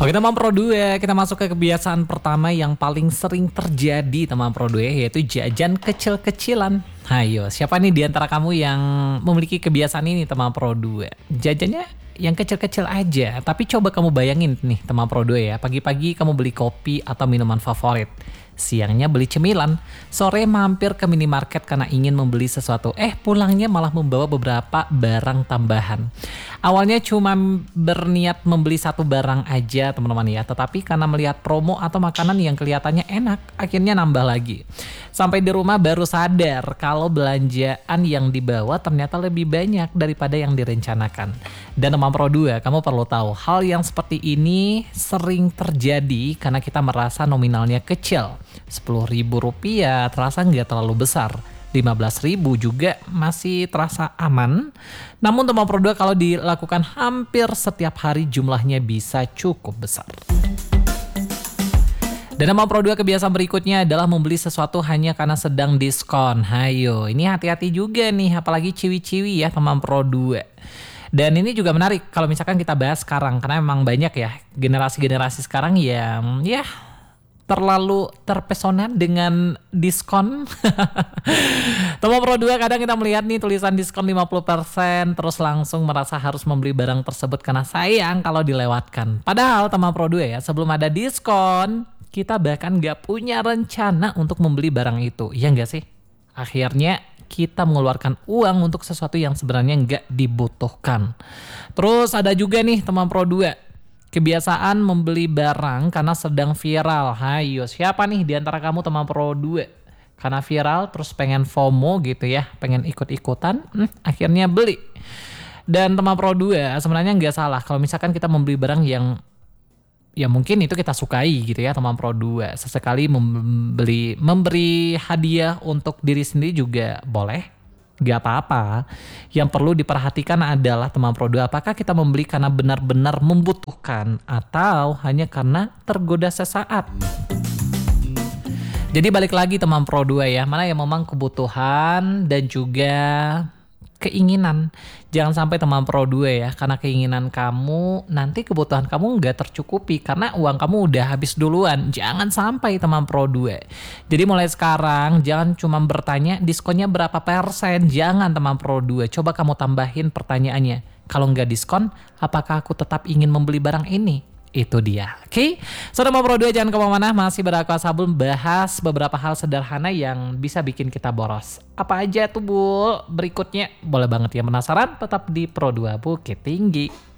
Oke teman Pro 2, kita masuk ke kebiasaan pertama yang paling sering terjadi teman Pro 2, yaitu jajan kecil-kecilan. Hayo, siapa nih di antara kamu yang memiliki kebiasaan ini teman Pro 2? Jajannya yang kecil-kecil aja, tapi coba kamu bayangin nih teman Pro 2 ya, pagi-pagi kamu beli kopi atau minuman favorit. Siangnya beli cemilan, sore mampir ke minimarket karena ingin membeli sesuatu. Pulangnya malah membawa beberapa barang tambahan. Awalnya cuma berniat membeli satu barang aja teman-teman ya, tetapi karena melihat promo atau makanan yang kelihatannya enak, akhirnya nambah lagi. Sampai di rumah baru sadar kalau belanjaan yang dibawa ternyata lebih banyak daripada yang direncanakan. Dan teman Pro 2, kamu perlu tahu, hal yang seperti ini sering terjadi karena kita merasa nominalnya kecil. Rp10.000 terasa nggak terlalu besar. 15.000 juga masih terasa aman. Namun teman Pro 2 kalau dilakukan hampir setiap hari jumlahnya bisa cukup besar. Dan teman Pro 2 kebiasaan berikutnya adalah membeli sesuatu hanya karena sedang diskon. Hayo, ini hati-hati juga nih, apalagi ciwi-ciwi ya teman Pro 2. Dan ini juga menarik kalau misalkan kita bahas sekarang, karena memang banyak ya generasi-generasi sekarang yang terlalu terpesona dengan diskon. Teman Pro 2, kadang kita melihat nih tulisan diskon 50%, terus langsung merasa harus membeli barang tersebut karena sayang kalau dilewatkan. Padahal teman Pro 2 ya, sebelum ada diskon, kita bahkan gak punya rencana untuk membeli barang itu. Iya gak sih? Akhirnya kita mengeluarkan uang untuk sesuatu yang sebenarnya nggak dibutuhkan. Terus ada juga nih teman Pro 2, kebiasaan membeli barang karena sedang viral. Hayo, siapa nih di antara kamu teman Pro 2? Karena viral terus pengen FOMO gitu ya, pengen ikut-ikutan, akhirnya beli. Dan teman Pro 2, sebenarnya nggak salah kalau misalkan kita membeli barang yang ya mungkin itu kita sukai gitu ya teman Pro 2. Sesekali memberi hadiah untuk diri sendiri juga boleh, gak apa-apa. Yang perlu diperhatikan adalah teman Pro 2, apakah kita membeli karena benar-benar membutuhkan atau hanya karena tergoda sesaat. Jadi balik lagi teman Pro 2 ya, mana yang memang kebutuhan dan juga keinginan. Jangan sampai teman Pro 2 ya, karena keinginan kamu nanti kebutuhan kamu nggak tercukupi karena uang kamu udah habis duluan. Jangan sampai teman Pro 2. Jadi mulai sekarang jangan cuma bertanya diskonnya berapa persen. Jangan teman Pro 2, coba kamu tambahin pertanyaannya. Kalau nggak diskon, apakah aku tetap ingin membeli barang ini? Itu dia. Oke, so teman Pro 2 jangan kemana-mana, masih berAqua Sabun bahas beberapa hal sederhana yang bisa bikin kita boros. Apa aja tuh Bu? Berikutnya boleh banget ya, penasaran? Tetap di Pro 2 Bukit Tinggi.